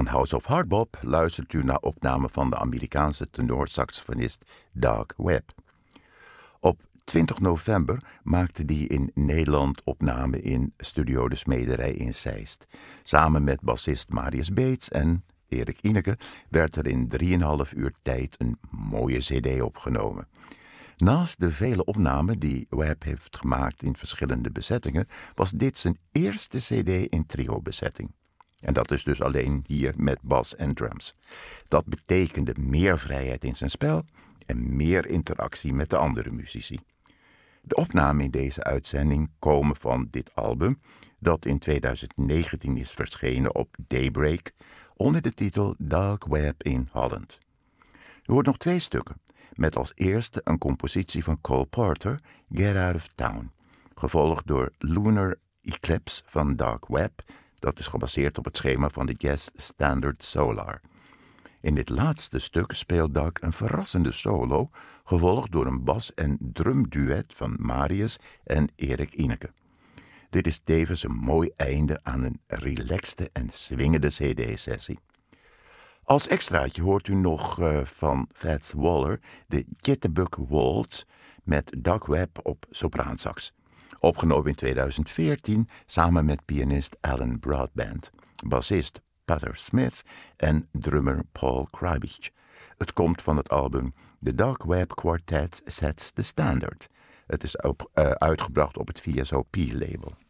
House of Hardbop luistert u naar opname van de Amerikaanse tenorsaxofonist Doug Webb. Op 20 november maakte hij in Nederland opname in Studio de Smederij in Zeist. Samen met bassist Marius Beets en Erik Ineke werd er in 3,5 uur tijd een mooie cd opgenomen. Naast de vele opnamen die Webb heeft gemaakt in verschillende bezettingen, was dit zijn eerste cd in trio-bezetting. En dat is dus alleen hier met bas en drums. Dat betekende meer vrijheid in zijn spel en meer interactie met de andere muzici. De opnamen in deze uitzending komen van dit album, dat in 2019 is verschenen op Daybreak, onder de titel Doug Webb in Holland. U hoort nog 2 stukken, met als eerste een compositie van Cole Porter, Get Out of Town, gevolgd door Lunar Eclipse van Doug Webb. Dat is gebaseerd op het schema van de Jazz Standard Solar. In dit laatste stuk speelt Doug een verrassende solo, gevolgd door een bas- en drumduet van Marius en Erik Ineke. Dit is tevens een mooi einde aan een relaxte en swingende cd-sessie. Als extraatje hoort u nog van Fats Waller de Jitterbug Waltz met Doug Webb op sopraansax. Opgenomen in 2014 samen met pianist Alan Broadbent, bassist Peter Smith en drummer Paul Krybich. Het komt van het album The Doug Webb Quartet Sets the Standard. Het is uitgebracht op het VSOP-label.